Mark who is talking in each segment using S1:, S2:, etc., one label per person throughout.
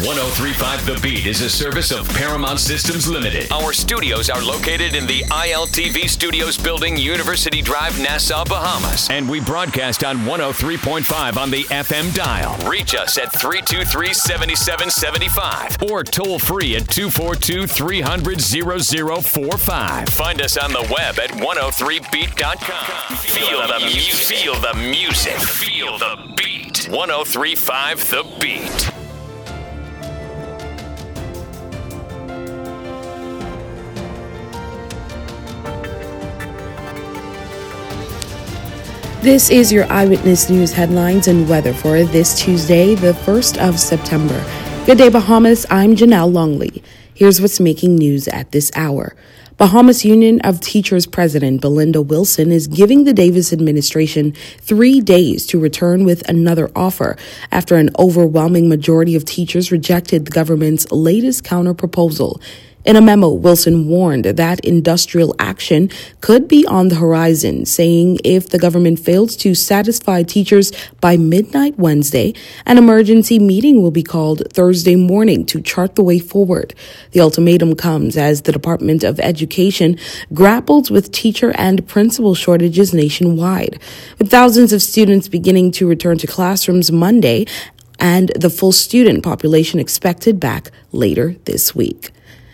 S1: 103.5 The Beat is a service of Paramount Systems Limited. Our studios are located in the ILTV Studios building, University Drive, Nassau, Bahamas. And we broadcast on 103.5 on the FM dial. Reach us at 323-7775 or toll free at 242-300-0045. Find us on the web at 103beat.com. Feel the music. Feel the music. Feel the beat. 103.5 The Beat.
S2: This is your Eyewitness News headlines and weather for this Tuesday, the 1st of September. Good day, Bahamas. I'm Janelle Longley. Here's what's making news at this hour. Bahamas Union of Teachers President Belinda Wilson is giving the Davis administration 3 days to return with another offer after an overwhelming majority of teachers rejected the government's latest counterproposal. In a memo, Wilson warned that industrial action could be on the horizon, saying if the government fails to satisfy teachers by midnight Wednesday, an emergency meeting will be called Thursday morning to chart the way forward. The ultimatum comes as the Department of Education grapples with teacher and principal shortages nationwide, with thousands of students beginning to return to classrooms Monday and the full student population expected back later this week.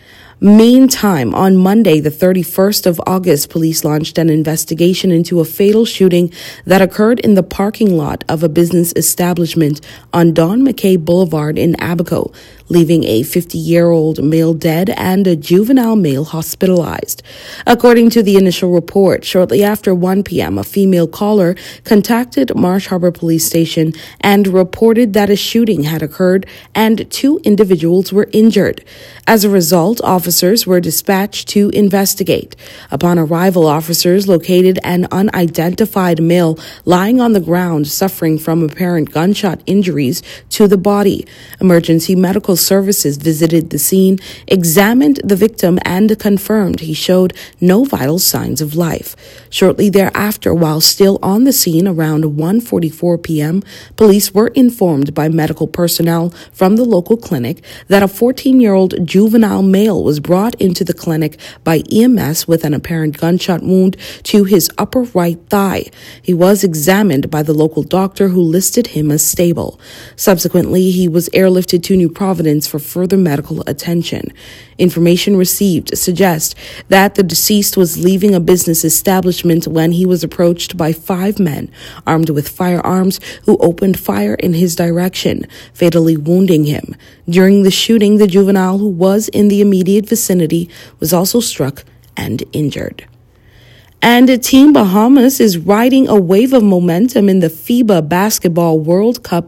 S2: Meantime, on Monday, the 31st of August, police launched an investigation into a fatal shooting that occurred in the parking lot of a business establishment on Don McKay Boulevard in Abaco, leaving a 50-year-old male dead and a juvenile male hospitalized. According to the initial report, shortly after 1 p.m., a female caller contacted Marsh Harbor Police Station and reported that a shooting had occurred and 2 individuals were injured. As a result, officers were dispatched to investigate. Upon arrival, officers located an unidentified male lying on the ground suffering from apparent gunshot injuries to the body. Emergency medical services visited the scene, examined the victim, and confirmed he showed no vital signs of life. Shortly thereafter, while still on the scene around 1:44 p.m., police were informed by medical personnel from the local clinic that a 14-year-old juvenile male was brought into the clinic by EMS with an apparent gunshot wound to his upper right thigh. He was examined by the local doctor who listed him as stable. Subsequently, he was airlifted to New Providence for further medical attention. Information received suggests that the deceased was leaving a business establishment when he was approached by 5 men armed with firearms who opened fire in his direction, fatally wounding him. During the shooting, the juvenile who was in the immediate vicinity was also struck and injured. And Team Bahamas is riding a wave of momentum in the FIBA Basketball World Cup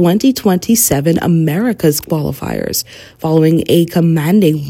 S2: 2027 Americas qualifiers, following a commanding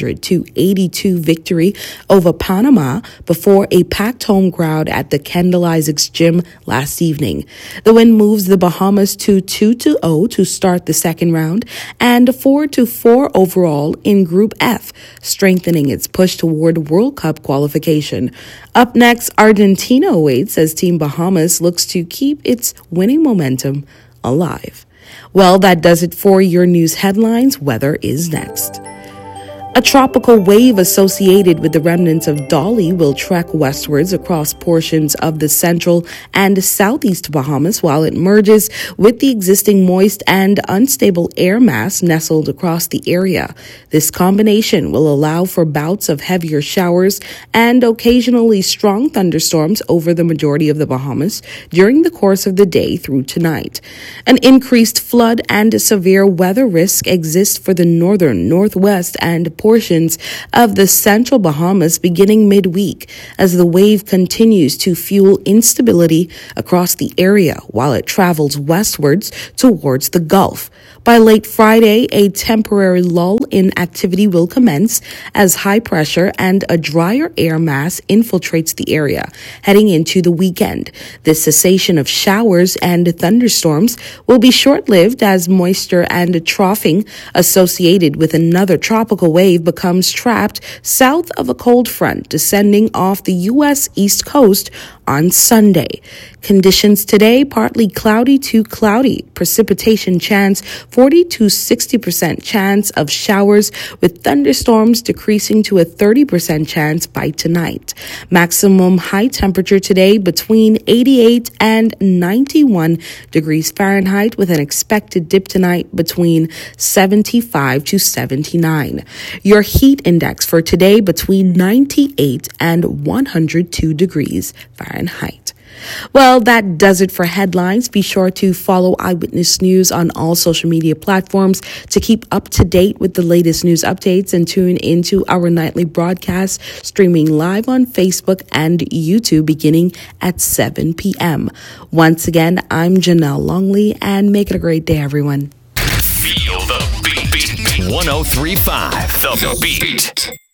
S2: 100-82 victory over Panama before a packed home crowd at the Kendall Isaacs Gym last evening. The win moves the Bahamas to 2-0 to start the second round and 4-4 overall in Group F, strengthening its push toward World Cup qualification. Up next, Argentina awaits as Team Bahamas looks to keep its winning momentum alive. Well, that does it for your news headlines. Weather is next. A tropical wave associated with the remnants of Dolly will trek westwards across portions of the central and southeast Bahamas while it merges with the existing moist and unstable air mass nestled across the area. This combination will allow for bouts of heavier showers and occasionally strong thunderstorms over the majority of the Bahamas during the course of the day through tonight. An increased flood and severe weather risk exists for the northern, northwest, and portions of the central Bahamas beginning midweek as the wave continues to fuel instability across the area while it travels westwards towards the Gulf. By late Friday, a temporary lull in activity will commence as high pressure and a drier air mass infiltrates the area heading into the weekend. This cessation of showers and thunderstorms will be short-lived as moisture and troughing associated with another tropical wave wave becomes trapped south of a cold front descending off the U.S. East Coast on Sunday. Conditions today, partly cloudy to cloudy. Precipitation chance, 40 to 60% chance of showers, with thunderstorms decreasing to a 30% chance by tonight. Maximum high temperature today between 88 and 91 degrees Fahrenheit, with an expected dip tonight between 75 to 79. Your heat index for today between 98 and 102 degrees Fahrenheit. Well, that does it for headlines. Be sure to follow Eyewitness News on all social media platforms to keep up to date with the latest news updates, and tune into our nightly broadcast streaming live on Facebook and YouTube beginning at 7 p.m. Once again, I'm Janelle Longley, and make it a great day, everyone.
S1: Feel the beat. 103.5 The Beat.